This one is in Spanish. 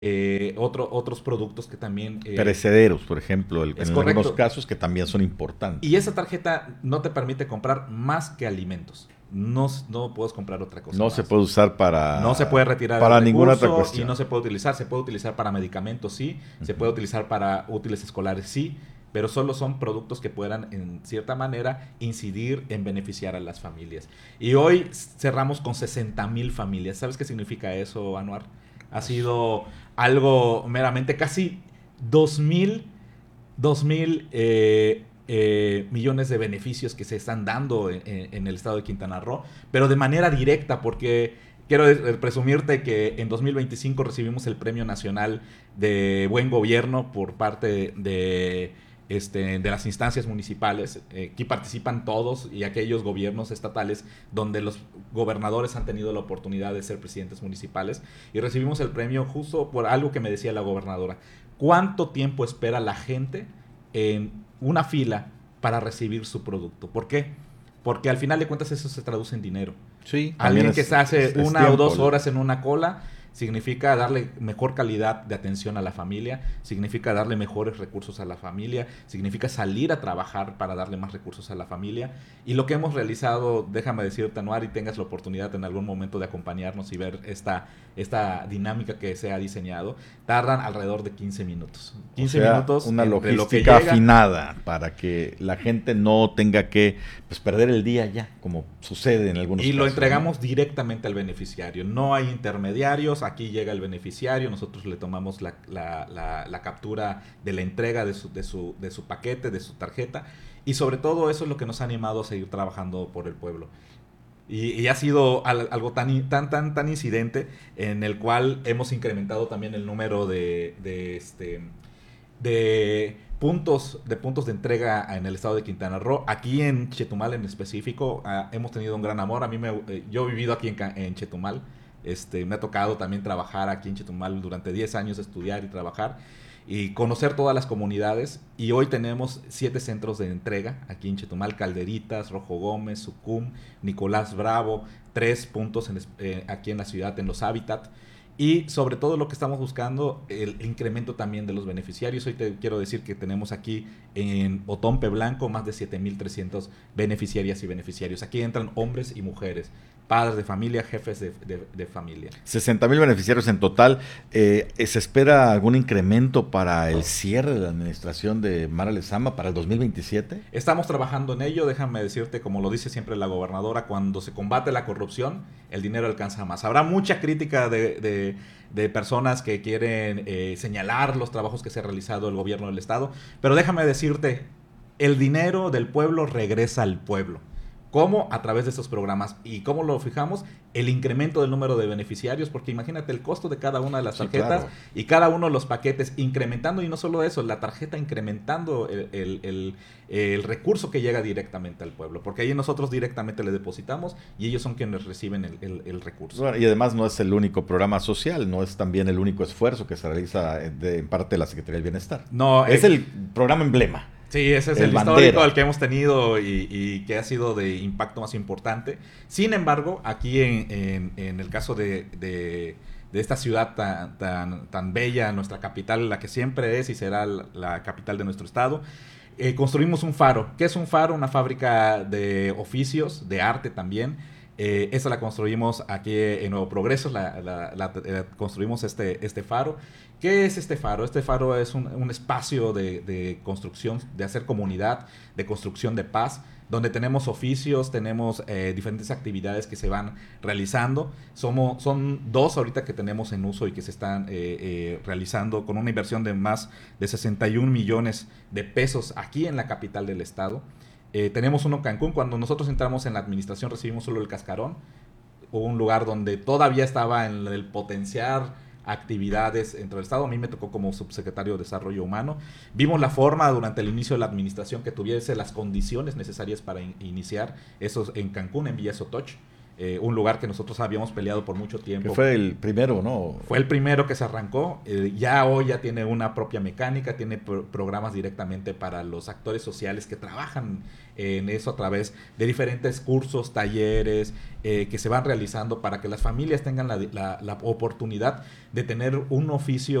otros productos que también... Perecederos, por ejemplo, es en algunos correcto. casos que también son importantes. Y esa tarjeta no te permite comprar más que alimentos. No puedes comprar otra cosa No se más. puede usar No se puede retirar el para ninguna otra recurso y cuestión. no se puede utilizar. Se puede utilizar para medicamentos, sí. Se puede utilizar para útiles escolares, sí. Pero solo son productos que puedan, en cierta manera, incidir en beneficiar a las familias. Y hoy cerramos con 60,000 familias. ¿Sabes qué significa eso, Anuar? Ha sido algo meramente casi 2,000 millones de beneficios que se están dando en el estado de Quintana Roo, pero de manera directa, porque quiero presumirte que en 2025 recibimos el Premio Nacional de Buen Gobierno por parte de las instancias municipales. Aquí participan todos y aquellos gobiernos estatales donde los gobernadores han tenido la oportunidad de ser presidentes municipales, y recibimos el premio justo por algo que me decía la gobernadora. ¿Cuánto tiempo espera la gente en una fila para recibir su producto? ¿Por qué? Porque al final de cuentas eso se traduce en dinero. Sí, también Alguien que se hace es una o tiempo. 2 horas en una cola significa darle mejor calidad de atención a la familia, significa darle mejores recursos a la familia, significa salir a trabajar para darle más recursos a la familia. Y lo que hemos realizado, déjame decirte, Anuar, y tengas la oportunidad en algún momento de acompañarnos y ver esta dinámica que se ha diseñado, tardan alrededor de 15 minutos. O 15 sea, minutos una entre lo que logística llega. afinada para que la gente no tenga que perder el día ya, como sucede en algunos Y casos. lo entregamos, ¿no? directamente al beneficiario. No hay intermediarios, aquí llega el beneficiario, nosotros le tomamos la captura de la entrega de su paquete, de su tarjeta. Y sobre todo eso es lo que nos ha animado a seguir trabajando por el pueblo. Y ha sido algo tan incidente, en el cual hemos incrementado también el número de puntos de entrega en el estado de Quintana Roo. Aquí en Chetumal en específico, hemos tenido un gran amor. Yo he vivido aquí en Chetumal. Me ha tocado también trabajar aquí en Chetumal durante 10 años, estudiar y trabajar y conocer todas las comunidades. Y hoy tenemos 7 centros de entrega aquí en Chetumal: Calderitas, Rojo Gómez, Sucum, Nicolás Bravo, 3 puntos aquí en la ciudad, en los Hábitat. Y sobre todo lo que estamos buscando, el incremento también de los beneficiarios. Hoy te quiero decir que tenemos aquí en Otompe Blanco más de 7,300 beneficiarias y beneficiarios. Aquí entran hombres y mujeres, padres de familia, jefes de familia. 60,000 beneficiarios en total. ¿Se espera algún incremento para el cierre de la administración de Mara Lezama para el 2027? Estamos trabajando en ello. Déjame decirte, como lo dice siempre la gobernadora, cuando se combate la corrupción, el dinero alcanza más. Habrá mucha crítica de personas que quieren señalar los trabajos que se ha realizado el gobierno del estado, pero déjame decirte, el dinero del pueblo regresa al pueblo. ¿Cómo? A través de estos programas. ¿Y cómo lo fijamos? El incremento del número de beneficiarios, porque imagínate el costo de cada una de las Sí, tarjetas, claro. y cada uno de los paquetes incrementando. Y no solo eso, la tarjeta incrementando el recurso que llega directamente al pueblo, porque ahí nosotros directamente le depositamos y ellos son quienes reciben el recurso. Bueno, y además no es el único programa social, no es también el único esfuerzo que se realiza en parte de la Secretaría del Bienestar. No, Es el programa emblema. sí, ese es el histórico al que hemos tenido y que ha sido de impacto más importante. Sin embargo, aquí en el caso de esta ciudad tan bella, nuestra capital, la que siempre es y será la capital de nuestro estado, construimos un faro. ¿Qué es un faro? Una fábrica de oficios, de arte también. Esa la construimos aquí en Nuevo Progreso, construimos este faro. ¿Qué es este faro? Este faro es un espacio de construcción, de hacer comunidad, de construcción de paz, donde tenemos oficios, tenemos diferentes actividades que se van realizando. Son 2 ahorita que tenemos en uso y que se están realizando con una inversión de más de 61 millones de pesos aquí en la capital del estado. Tenemos uno en Cancún. Cuando nosotros entramos en la administración recibimos solo el cascarón, un lugar donde todavía estaba en el potenciar actividades dentro del estado. A mí me tocó como subsecretario de Desarrollo Humano. Vimos la forma durante el inicio de la administración que tuviese las condiciones necesarias para iniciar eso en Cancún, en Villa Sotoch. un lugar que nosotros habíamos peleado por mucho tiempo. Que fue el primero, ¿no? Fue el primero que se arrancó. Ya hoy ya tiene una propia mecánica, tiene programas directamente para los actores sociales que trabajan en eso a través de diferentes cursos, talleres que se van realizando para que las familias tengan la oportunidad de tener un oficio